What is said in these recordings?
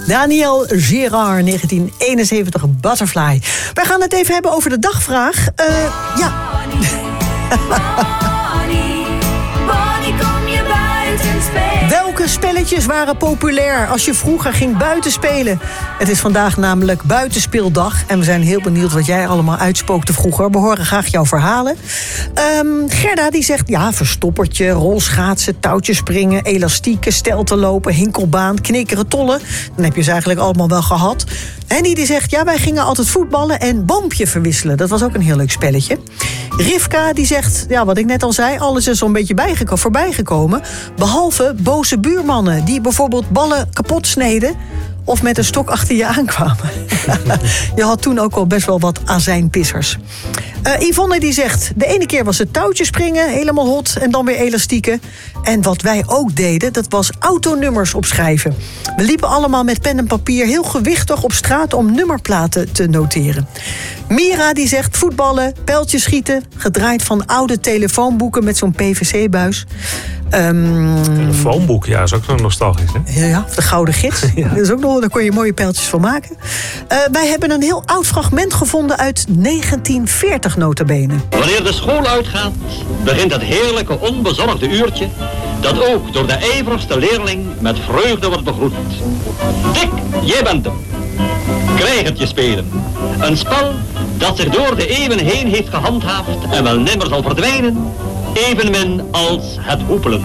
Daniel Gérard, 1971, Butterfly. Wij gaan het even hebben over de dagvraag. Ja. Welke spelletjes waren populair als je vroeger ging buiten spelen? Het is vandaag namelijk buitenspeeldag. En we zijn heel benieuwd wat jij allemaal uitspookte vroeger. We horen graag jouw verhalen. Gerda die zegt, ja, verstoppertje, rolschaatsen, touwtjes springen, elastieken, steltenlopen, hinkelbaan, knikkeren, tollen. Dan heb je ze eigenlijk allemaal wel gehad. Henny die zegt, ja, wij gingen altijd voetballen en boompje verwisselen. Dat was ook een heel leuk spelletje. Rivka die zegt, ja, wat ik net al zei, alles is zo'n beetje voorbij gekomen. Behalve boze buurmannen die bijvoorbeeld ballen kapot sneden of met een stok achter je aankwamen. Je had toen ook al best wel wat azijnpissers. Yvonne die zegt, de ene keer was het touwtjes springen, helemaal hot, en dan weer elastieken. En wat wij ook deden, dat was autonummers opschrijven. We liepen allemaal met pen en papier heel gewichtig op straat om nummerplaten te noteren. Mira die zegt, voetballen, pijltjes schieten, gedraaid van oude telefoonboeken met zo'n PVC-buis. Telefoonboek, ja, is ook zo nostalgisch, hè? Ja, of de Gouden Gids. Ja. Dat is ook nog, daar kon je mooie pijltjes van maken. Wij hebben een heel oud fragment gevonden uit 1940 nota bene. Wanneer de school uitgaat, begint het heerlijke onbezorgde uurtje dat ook door de ijverigste leerling met vreugde wordt begroet. Dick, jij bent hem. Krijg het je spelen. Een spel dat zich door de eeuwen heen heeft gehandhaafd en wel nimmer zal verdwijnen, evenmin als het hoepelen.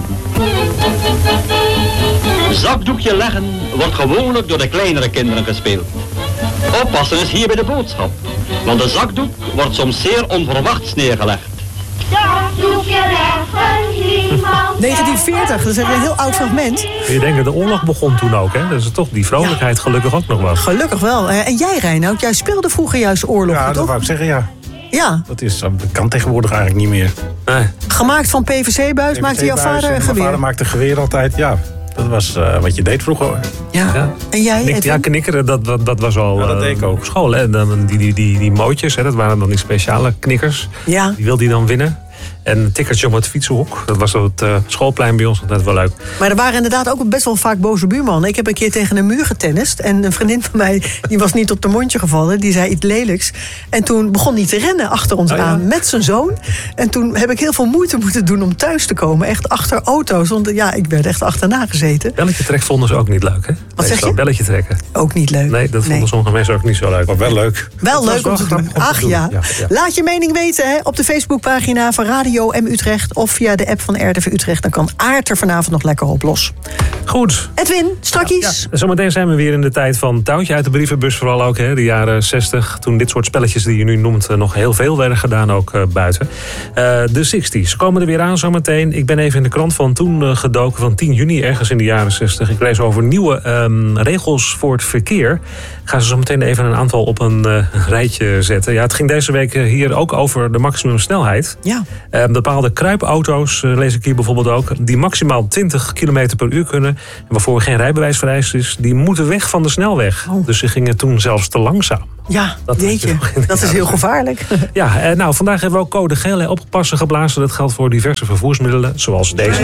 Zakdoekje leggen wordt gewoonlijk door de kleinere kinderen gespeeld. Oppassen is hier bij de boodschap, want de zakdoek wordt soms zeer onverwachts neergelegd. Zakdoekje leggen, iemand... 1940, dat is een heel oud fragment. Je denkt dat de oorlog begon toen ook, hè? Dus toch die vrolijkheid gelukkig ook nog was. Gelukkig wel. En jij, Reinoud, jij speelde vroeger juist oorlog, ja, toch? Dat wou ik zeggen, ja. Ja. Dat kan tegenwoordig eigenlijk niet meer. Nee. Gemaakt van PVC-buis maakte jouw vader een geweer? Mijn vader maakte geweer altijd, ja. Dat was wat je deed vroeger, hoor. Ja. En jij, Edwin? Ja, knikkeren, dat was al dat deed ik ook op school. Hè? Die mootjes, hè, dat waren dan die speciale knikkers. Ja. Die wilde hij dan winnen. En een tikkertje op het fietsenhoek. Dat was op het schoolplein bij ons. Dat was wel leuk. Maar er waren inderdaad ook best wel vaak boze buurmannen. Ik heb een keer tegen een muur getennist. En een vriendin van mij, die was niet op de mondje gevallen. Die zei iets lelijks. En toen begon hij te rennen achter ons aan met zijn zoon. En toen heb ik heel veel moeite moeten doen om thuis te komen. Echt achter auto's. Want ja, ik werd echt achterna gezeten. Belletje trekken vonden ze ook niet leuk, hè? Wat zeg je? Belletje trekken. Ook niet leuk. Nee, dat vonden sommige mensen ook niet zo leuk. Maar wel leuk. Wel leuk om te doen. Ach ja. Laat je mening weten, hè, op de Facebookpagina van Radio M Utrecht of via de app van RTV Utrecht. Dan kan Aart er vanavond nog lekker op los. Goed. Edwin, strakkies. Ja. Zometeen zijn we weer in de tijd van touwtje uit de brievenbus. Vooral ook, hè, de jaren 60. Toen dit soort spelletjes die je nu noemt nog heel veel werden gedaan, ook buiten. De 60s komen er weer aan zometeen. Ik ben even in de krant van toen gedoken, van 10 juni, ergens in de jaren 60. Ik lees over nieuwe regels voor het verkeer. Ik ga ze zo meteen even een aantal op een rijtje zetten. Ja, het ging deze week hier ook over de maximumsnelheid. Ja. Bepaalde kruipauto's, lees ik hier bijvoorbeeld ook, die maximaal 20 km per uur kunnen. En waarvoor geen rijbewijs vereist is, die moeten weg van de snelweg. Oh. Dus ze gingen toen zelfs te langzaam. Ja, weet je. Dat is heel gevaarlijk. Ja, nou, vandaag hebben we ook code geel opgepassen geblazen. Dat geldt voor diverse vervoersmiddelen, zoals deze.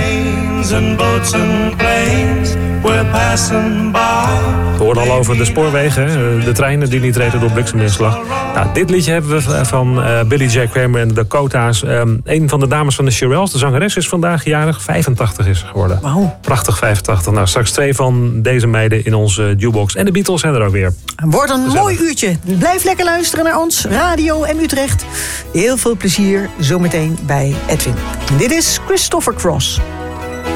We hoorden al over de spoorwegen, de treinen die niet reden door blikseminslag. Nou, dit liedje hebben we van Billy J. Kramer en de Dakota's. Een van de dames van de Shirelles, de zangeres, is vandaag jarig. 85 is geworden. Wow. Prachtig 85. Nou, straks 2 van deze meiden in onze jukebox. En de Beatles zijn er ook weer. Wordt een mooi uurtje. Blijf lekker luisteren naar ons, Radio M Utrecht. Heel veel plezier zometeen bij Edwin. En dit is Christopher Cross.